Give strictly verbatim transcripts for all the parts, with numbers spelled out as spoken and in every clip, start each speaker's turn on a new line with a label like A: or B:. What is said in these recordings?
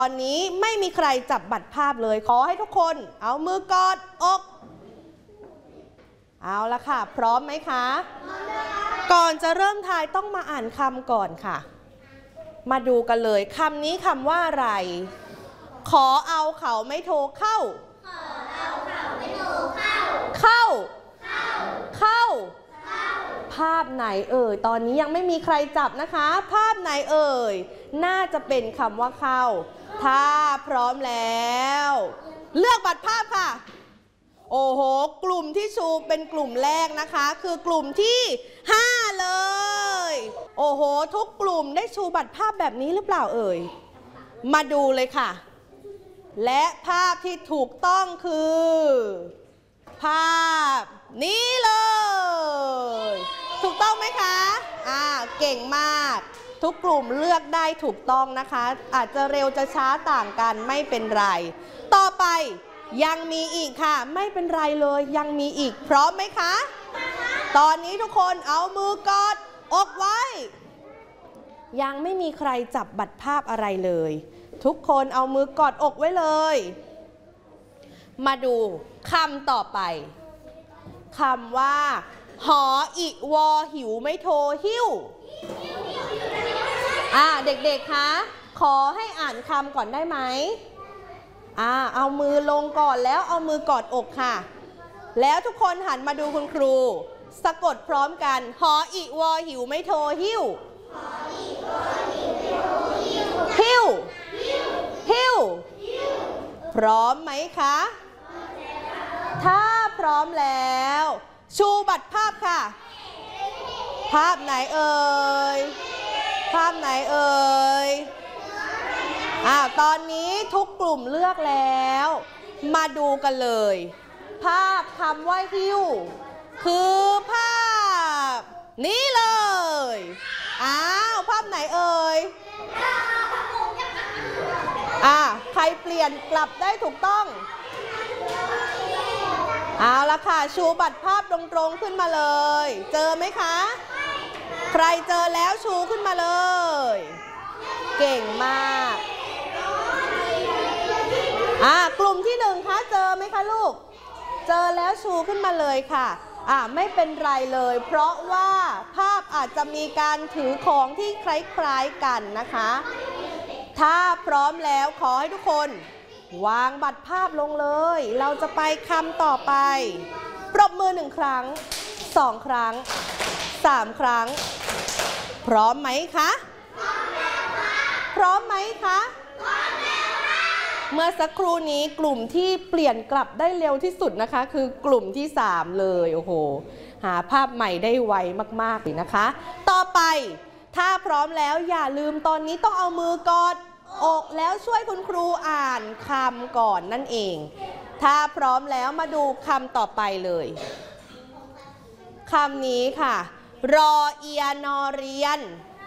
A: ตอนนี้ไม่มีใครจับบัตรภาพเลยขอให้ทุกคนเอามือกอดอกเอาละค่ะพร้อมไหมคะก่อนจะเริ่มทายต้องมาอ่านคำก่อนค่ะมาดูกันเลยคำนี้คำว่าอะไรขอเอาเขาไม่โทรเข้าขอเอาเขาไม่โทรเข้าเข้าเข้าภาพไหนเอ่ยตอนนี้ยังไม่มีใครจับนะคะภาพไหนเอ่ยน่าจะเป็นคำว่าเข้าถ้าพร้อมแล้วเลือกบัตรภาพค่ะโอ้โหกลุ่มที่ชูเป็นกลุ่มแรกนะคะคือกลุ่มที่ห้าเลยโอ้โหทุกกลุ่มได้ชูบัตรภาพแบบนี้หรือเปล่าเอ่ยมาดูเลยค่ะและภาพที่ถูกต้องคือภาพนี้เลยถูกต้องไหมคะอ่าเก่งมากทุกกลุ่มเลือกได้ถูกต้องนะคะอาจจะเร็วจะช้าต่างกันไม่เป็นไรต่อไปยังมีอีกค่ะไม่เป็นไรเลยยังมีอีกพร้อมไหมคะตอนนี้ทุกคนเอามือกอดอกไว้ยังไม่มีใครจับบัตรภาพอะไรเลยทุกคนเอามือกอดอกไว้เลยมาดูคำต่อไปคำว่าหออิวอหิวไม่โทหิ้วอ่าเด็กๆคะขอให้อ่านคำก่อนได้ไหมอ่าเอามือลงก่อนแล้วเอามือกอดอกค่ะแล้วทุกคนหันมาดูคุณครูสะกดพร้อมกันหออิวอหิวไม่โทหิ้วหิ้วหิ้วพร้อมไหมคะถ้าพร้อมแล้วชูบัตรภาพค่ะภาพไหนเอ่ยภาพไหนเอ่ยอ่าตอนนี้ทุกกลุ่มเลือกแล้วมาดูกันเลยภาพคำว่าหิ้วคือภาพนี้เลยอ้าวภาพไหนเอ่ยอ่าใครเปลี่ยนกลับได้ถูกต้องเอาละค่ะชูบัตรภาพตรงๆขึ้นมาเลยเจอไหมคะใครเจอแล้วชูขึ้นมาเลยเก่งมากอ่ากลุ่มที่หนึ่งคะเจอไหมคะลูกเจอแล้วชูขึ้นมาเลยค่ะอ่าไม่เป็นไรเลยเพราะว่าภาพอาจจะมีการถือของที่คล้ายๆกันนะคะถ้าพร้อมแล้วขอให้ทุกคนวางบัตรภาพลงเลยเราจะไปคำต่อไปปรบมือหนึ่งครั้งสองครั้งสามครั้งพร้อมไหมคะพร้อมไหมคะเมื่อสักครู่นี้กลุ่มที่เปลี่ยนกลับได้เร็วที่สุดนะคะคือกลุ่มที่สามเลยโอ้โหหาภาพใหม่ได้ไวมากๆเลยนะคะต่อไปถ้าพร้อมแล้วอย่าลืมตอนนี้ต้องเอามือกอดอกแล้วช่วยคุณครูอ่านคำก่อนนั่นเองถ้าพร้อมแล้วมาดูคำต่อไปเลยคำนี้ค่ะรอเอียนอเรียน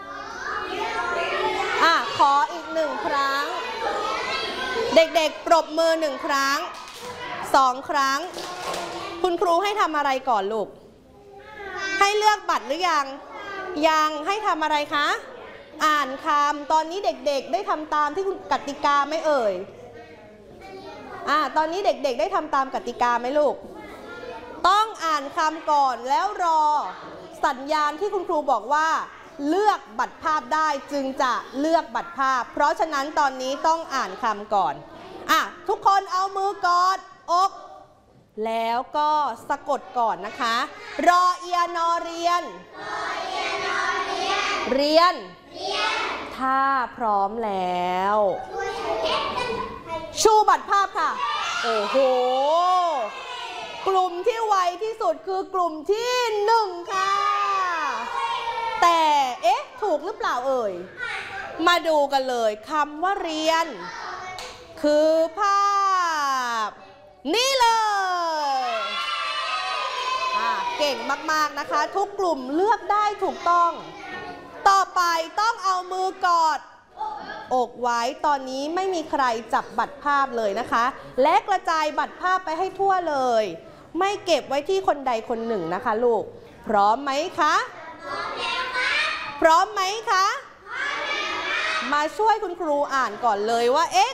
A: อ่ะขออีกหนึ่งครั้งเด็กๆปรบมือหนึ่งครั้งสองครั้งคุณครูให้ทำอะไรก่อนลูกให้เลือกบัตรหรือยังยังให้ทำอะไรคะอ่านคำตอนนี้เด็กๆได้ทำตามที่กติกาไหมเอ่ยอ่าตอนนี้เด็กๆได้ทำตามกติกาไหมลูกต้องอ่านคำก่อนแล้วรอสัญญาณที่คุณครูบอกว่าเลือกบัตรภาพได้จึงจะเลือกบัตรภาพเพราะฉะนั้นตอนนี้ต้องอ่านคำก่อนอ่ะทุกคนเอามือกอดอกแล้วก็สะกดก่อนนะคะรอเอียนอเรียนเรียนถ้าพร้อมแล้วชูบัตรภาพค่ะโอ้โหกลุ่มที่ไวที่สุดคือกลุ่มที่หนึ่งค่ะแต่เอ๊ะถูกหรือเปล่าเอ่ยมาดูกันเลยคำว่าเรียนคือภาพนี่เลยอ่ะเก่งมากๆนะคะทุกกลุ่มเลือกได้ถูกต้องต่อไปต้องเอามือกอดอกไว้ตอนนี้ไม่มีใครจับบัตรภาพเลยนะคะและกระจายบัตรภาพไปให้ทั่วเลยไม่เก็บไว้ที่คนใดคนหนึ่งนะคะลูกพร้อมไหมคะพร้อมแล้วค่ะพร้อมไหมคะพร้อมแล้วค่ะมาช่วยคุณครูอ่านก่อนเลยว่าเอ๊ะ